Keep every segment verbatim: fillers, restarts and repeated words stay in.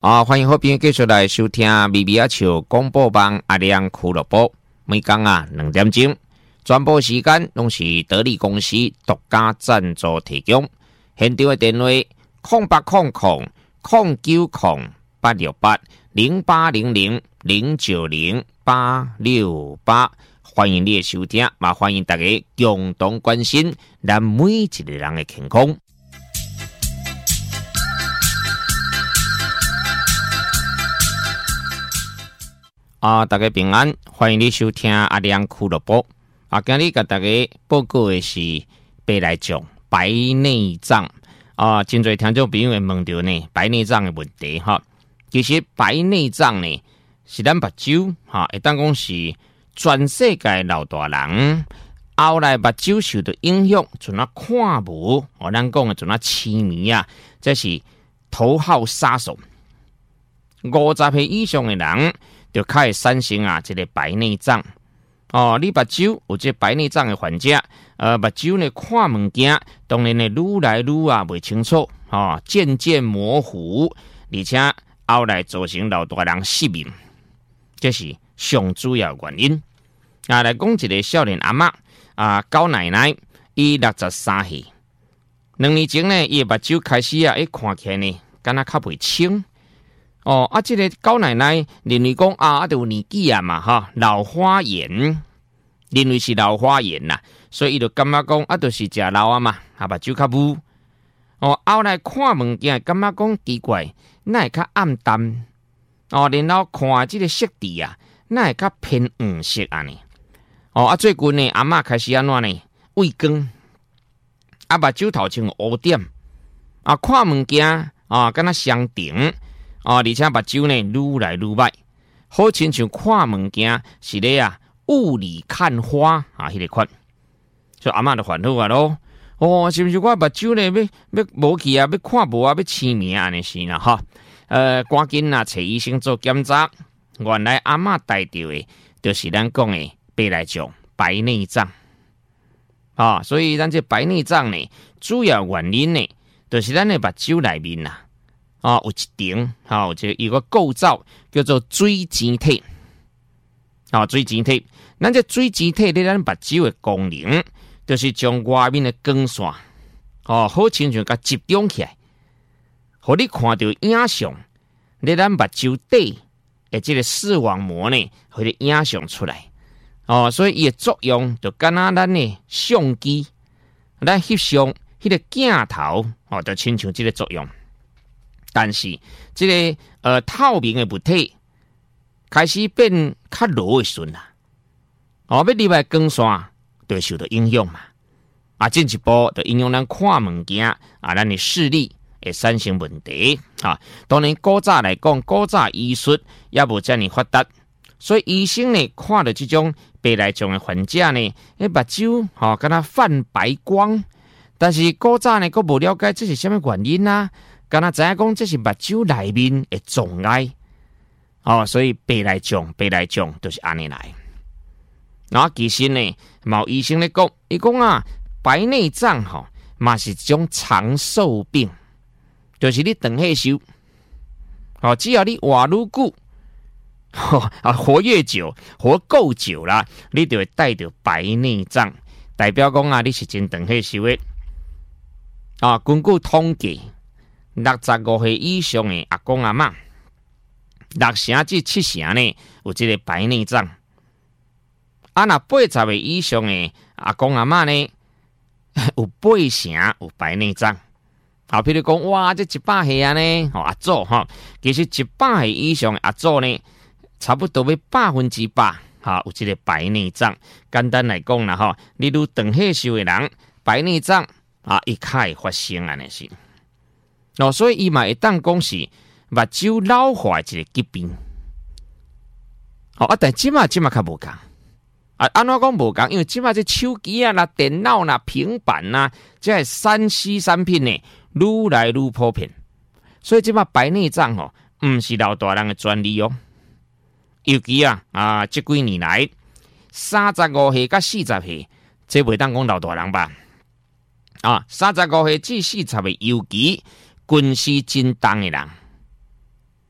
啊，欢迎好朋友继续来收听微微啊笑广播网阿亮俱乐部，每天啊两点钟，全部时间拢是得力公司独家赞助提供。现场的电话空八空空空九空八六八零八零零零九零八六八，欢迎你的收听，嘛欢迎大家共同关心咱每一个人的健康。啊，大家平安，欢迎你收听阿亮俱乐部。啊，今日跟大家报告的是白内障、白内障。啊，真侪听众朋友会问到呢白内障的问题哈。其实白内障呢是咱目睭哈，会当讲是全世界老大人后来目睭受到影响，像啊看无，哦，咱讲的像啊痴迷啊，这是头号杀手。五十岁以上的人就开始产生啊，这个白内障哦。你目睭有这白内障的患者，呃，目睭呢看物件，当然呢愈来愈啊袂清楚，哦，渐渐模糊，而且后来造成老大人失明，这是上主要原因。啊，来讲一个少年阿嬷啊，高奶奶，伊六十三岁，两年前呢，伊的目睭开始啊，一看起来呢，敢若较袂清。哦，啊，这个高奶奶认为讲啊，啊，就有年纪啊嘛，哈，老花眼，认为是老花眼啦，所以伊就感觉讲啊，就是食老啊嘛，啊，目睭较雾。哦，后来看物件，感觉讲奇怪，那会较暗淡。哦，然后看这个色底啊，那会较偏黄色安尼。哦，啊，最近呢，阿嬷开始安怎呢？畏光，啊，目睭头前有乌点，啊，看物件啊，敢若相顶。哦，而且目睭呢愈来愈歹，好亲像看物件是咧啊雾里看花啊，迄个款。所以阿嬷就烦恼啊咯。哦，是不是我目睭呢要要无去啊，要看无啊，要痴迷啊，安尼是啦哈。呃，赶紧啊找医生做检查，原来阿嬷带着的，就是咱讲的白内障、白内障。啊、哦，所以咱这白内障呢，主要原因呢，就是咱的目睭内面呐。啊、哦，有一层，哈、哦，就有个构造叫做水晶体，啊、哦，水晶体，咱这水晶体咧，咱目睭的功能，就是将外面的光线，哦，好亲像甲集中起来，互你看到影像，咧咱目睭底的这个视网膜呢，互你影像出来，哦，所以伊的作用就敢若咱的相机，咱翕相迄个镜头，哦，就亲像这个作用。但是，这个呃透明的物体开始变较弱的时阵啦，哦，要入来光线就会受到影响嘛。啊，进一步就影响咱看物件啊，咱的视力会产生问题啊。当然，古早来讲，古早医术也无遮尔发达，所以医生呢看到这种白内障的患者呢，迄目睭吼敢若泛白光，但是古早呢，佫无了解这是什么原因啊。敢若知影讲这是目睭内面的障碍，哦，所以白内障、白内障就是安尼来。然后其实呢，毛医生咧讲，伊讲啊，白内障吼嘛是一种长寿病，就是你长岁寿，哦，只要你活愈久，哦啊活越久，活够久啦，你就会带着白内障，代表讲啊，你是真长岁寿的。啊，根据统计。六十五岁以上的阿公阿嬷，六成至七成呢有这个白内障。啊，那八十岁以上的阿公阿嬷呢，有八成有白内障。啊，譬如讲，哇，这一百岁啊呢，哦阿祖哈，其实一百岁以上的阿祖呢，差不多要百分之百哈有这个白内障。简单来讲啦哈，你愈长岁数的人，白内障啊，一较会发生安尼是。哦，所以伊嘛会当讲是目睭老化一个疾病。哦，啊，但即马即马较无共。啊，安怎讲无共？因为即马这手机啊、啦、电脑啦、平板啦，这系三 C 产品呢，愈来愈普遍。所以即马白内障吼，毋是老大人的专利哦。尤其啊啊，这几年来，三十五岁到四十岁，这袂当讲老大人吧？啊，三十五岁至四十岁，尤其。军事真重的人，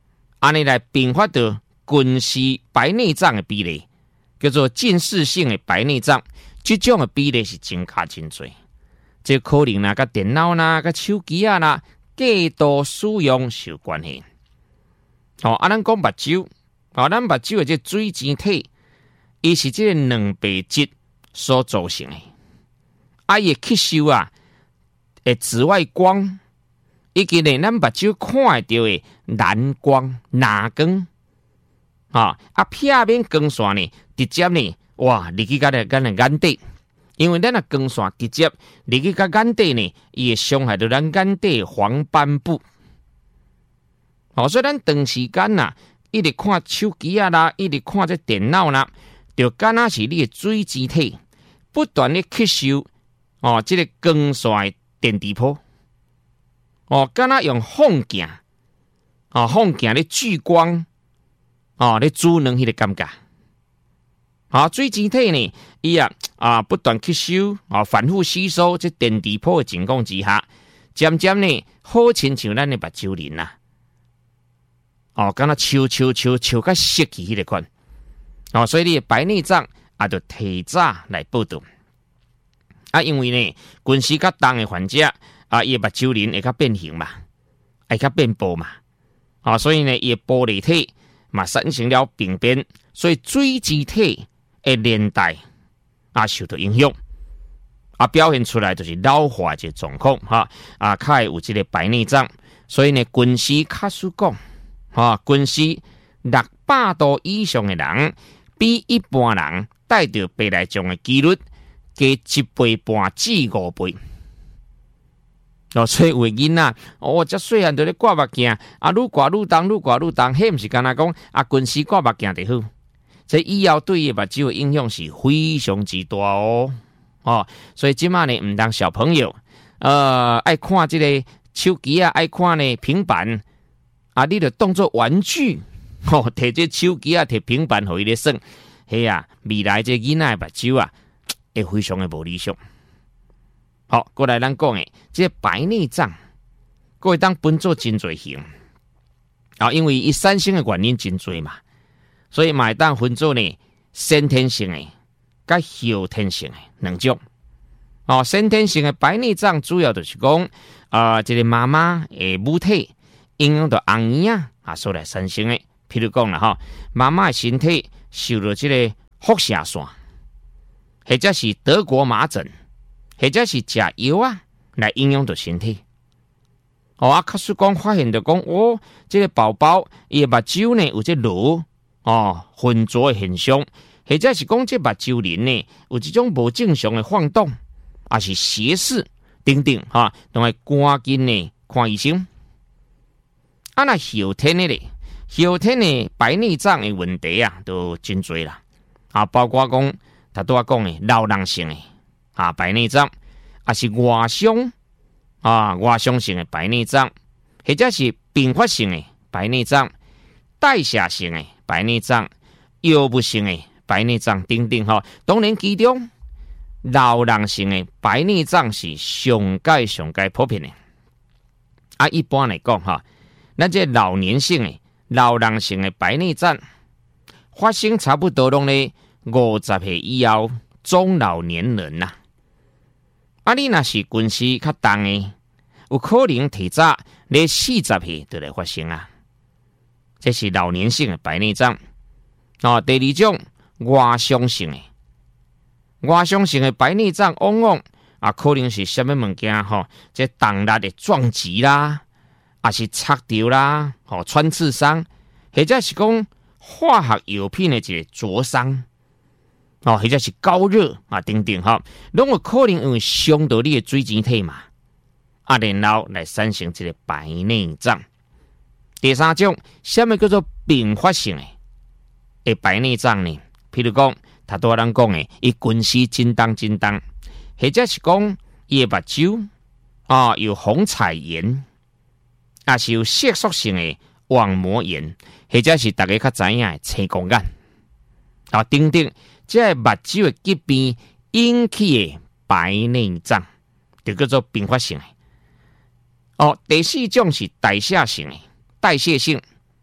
安尼来并发到近视白内障的比例，叫做近视性的白内障，这种的比例是增加真多。这可能啦，甲电脑啦、甲手机啊啦，过度使用是有关系。哦，啊，咱讲目睭，哦，咱目睭的这水晶体，伊是这个两白质所造成的。啊，伊吸收啊，诶，紫外光，以及呢，咱目睭看会到的蓝光、蓝光，啊，啊，片面光线呢，直接呢，哇，入去咱的咱的眼底，因为咱的光线直接入去咱眼底呢，伊会伤害到咱眼底黄斑部。哦，所以咱长时间呐，一直看手机啊啦，一直看这电脑啦，就敢若是你的水晶体不断的吸收哦，这个光线的电磁波，哦，敢若用放镜，哦，放镜咧聚光，哦，咧助能迄个感觉。好、哦，水晶体呢，伊啊啊不断吸收，啊、哦、反复吸收这电磁波的情况之下，渐渐呢，好亲像咱的目睭鳞啦。哦，敢若抽抽抽抽甲失去迄个款，哦，所以你的白内障啊，就提早来报道。啊，因为呢，近视较重的患者啊，伊的目睭鳞会较变形嘛，会较变薄嘛，啊、哦，所以呢，伊的玻璃体嘛产生了病变，所以水晶体的年代啊受到影响，啊，表现出来就是老化这状况哈，啊，较会有这个白内障，所以呢，近视卡数讲。啊，近视六百度以上的人，比一般人带着白内障的几率加一倍半至五倍。哦，所以有囡仔，哦，遮细汉就咧挂目镜，啊，愈挂愈重，愈挂愈重，迄毋是干那讲啊，近视挂目镜就好。这以后对伊目睭的影响是非常之大哦。哦，所以即马呢，毋当小朋友，呃，爱看这个手机啊，爱看呢平板。啊！你著当作玩具，吼、哦，摕这手机啊，摕平板互伊咧耍，嘿啊，未来这囡仔目睭啊，会非常的无理想。好，过来咱讲诶，这白内障，各位当分做真侪型，啊，因为伊产生的原因真侪嘛，所以嘛会当分做呢先天性的，甲后天性的两种。哦，先天性的白内障主要就是讲，啊、呃，这个妈妈的母体。影响到红耳啊啊所来产生的，譬如讲啦吼，妈妈的身体受到这个辐射线，或者是德国麻疹，或者是食药啊来影响到身体。哦啊，卡叔讲发现到讲，哦，这个宝宝伊的目睭呢有这螺哦浑浊的现象，或者是讲这目睭鳞呢有这种无正常的晃动，啊是斜视等等哈，都要赶紧呢看医生。啊，那后天的咧，后天的白内障的问题啊，都真多啦。啊，包括讲，他都要讲的老人性的啊白内障，啊是外伤啊外伤性的白内障，或者是并发性的白内障、代谢性的白内障、药物性的白内障等等哈。当然，其中老人性的白内障是上界上界普遍的。啊，一般来讲哈。咱这老年性的、老人性的白内障发生差不多拢咧五十岁以后中老年人呐、啊。啊，你若是近视较重的，有可能提早咧四十岁就来发生啊。这是老年性的白内障。哦，第二种外伤性的，外伤性的白内障往往啊可能是什么物件吼？这重力的撞击啦。也是擦掉啦，吼、哦、穿刺伤，或者是讲化学药品的一个灼伤，哦，或者是高热啊等等哈，拢有可能因为伤到你的水晶体嘛，啊，然后来产生这个白内障。第三种，什么叫做并发性的的白内障呢？譬如讲，他多人讲的，伊近视真重真重，或者是讲伊的目睭啊有虹彩炎。也是有色素性的网膜炎，或者是大家较知影的青光眼，啊，等等，这目睭的疾病引起的白内障，就叫做并发性的。哦，第四种是代谢性的，代谢性，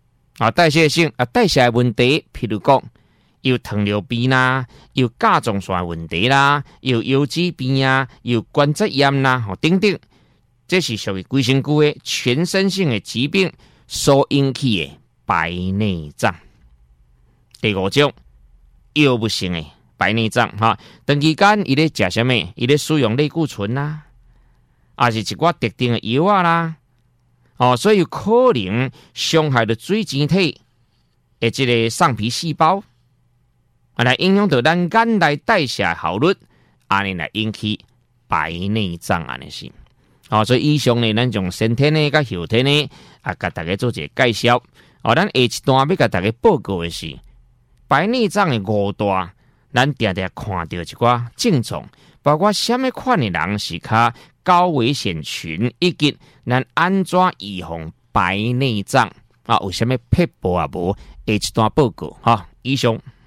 啊，代谢性啊，代谢的问题，譬如讲有糖尿病啦，有甲状腺的问题啦，有腰椎病啊，有关节炎啦，吼等等，这是属于规身躯的全身性的疾病所引起的白内障。第五种，药物性的白内障哈，长期间伊咧食什么？伊咧使用类固醇啦，还是一寡特定的药啊啦，哦，所以有可能伤害到水晶体的这个上皮细胞，啊，来影响到咱眼内代谢效率，安尼来引起白内障安尼是。哦，所以以上呢，咱从先天呢、甲后天呢，啊，甲大家做一个介绍。哦，咱下一段要甲大家报告的是白内障的五大，咱常常看到一寡症状，包括什么款的人是较高危险群，以及咱安怎预防白内障啊？有什么撇步啊？无下一段报告哈？以上。